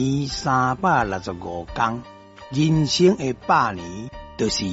365天，人生的100年就是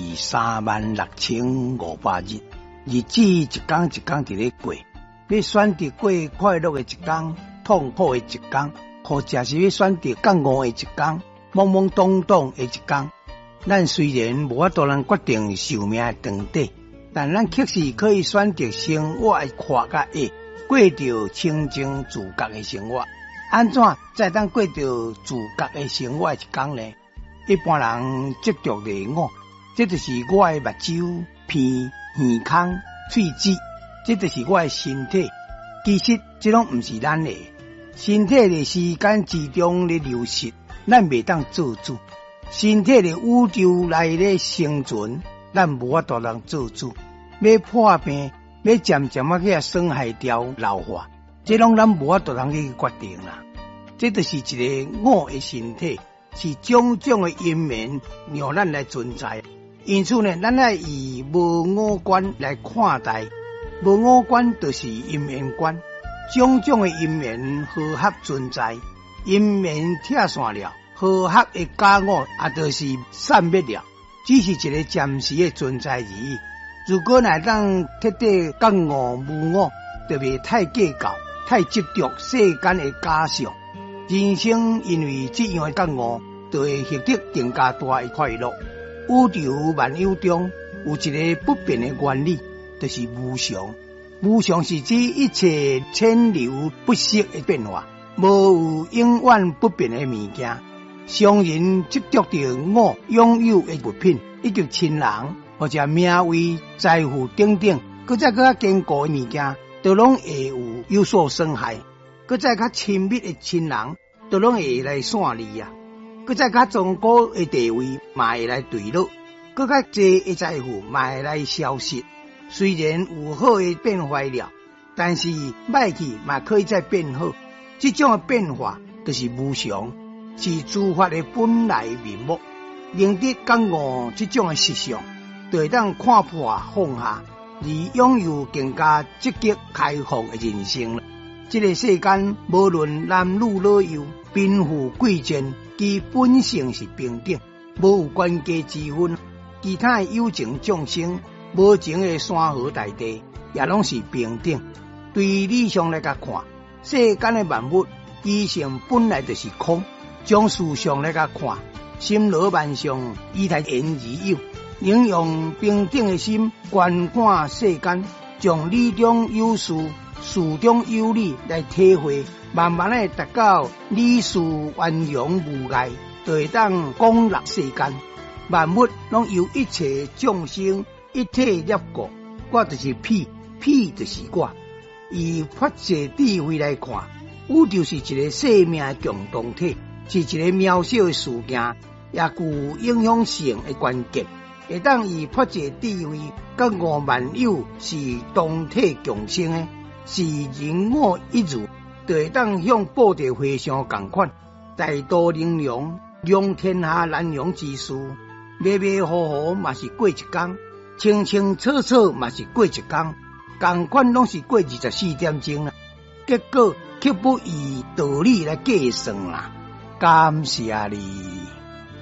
36500日。日子一天一天伫咧过，要选择过快乐的一天，痛苦的一天，或者是要选择觉悟的一天，懵懵懂懂的一天。咱虽然无法度能决定寿命的长短，但咱确实可以选择生活的快甲恶，过着清净自觉的生活。安怎才当过着自觉的生活一天呢？一般人执着的我，这就是我的目睭、鼻、耳孔、喙齿，这就是我的身体。其实这拢不是咱的，身体的时间之中咧流逝，咱袂当做主。身体的宇宙内咧生存，咱无法度能做主。要破病，要渐渐去损害掉老化，这拢咱无法度能去决定啦。这就是一个我的身体，是种种的因缘让咱来存在。因此呢，咱要以无我观来看待，无我观就是因缘观，种种的因缘和合存在，因缘拆散了，和合的假我也就是散灭了，只是一个暂时的存在而已。如果乃当彻底觉悟无我，就袂太计较，太执着世间的假象。人生因为这样的觉悟，就会获得更加大的快乐。宇宙万有中有一个不变的原理，就是无常。无常是指一切千流不息的变化，无有永远不变的物件。常人执着着我拥有的物品，以及亲人或者名位、财富等等，搁再较坚固的物件，都拢会有所损害。搁再较亲密的亲人，都拢会来散离啊。搁再较崇高的地位，嘛会来坠落；搁较济的财富，嘛会来消失。虽然有好的变坏了，但是歹去嘛可以再变好。这种的变化就是无常，是诸法的本来面目。认得觉悟这种的实相，就会当看破放下，而拥有更加积极开放的人生了。这个世间无论男女老幼、贫富贵贱，其本性是平等，无有关阶之分。其他的有情众生，无情的山河大地，也拢是平等。对理想来甲看，世间的万物，其性本来就是空。从事上来甲看，心罗万象，以太言而有。能用平等的心观看世间，从理中有事，事中有理来体会，慢慢的达到理事圆融无碍，就会当广纳世间万物，拢由一切众生一体摄过。我就是屁，屁就是我。以法界智慧来看，宇宙是一个生命共同体，是一个渺小的事件，也具影响性的关键。会当以法界智慧觉悟万有是同体共生的，是人我一如，就会当向布袋和尚同款，大度能容，容天下难容之事。迷迷糊糊嘛是过一天，清清楚楚嘛是过一天，同款拢是过24点钟啦。结果却不以道理来计算啦。感谢你。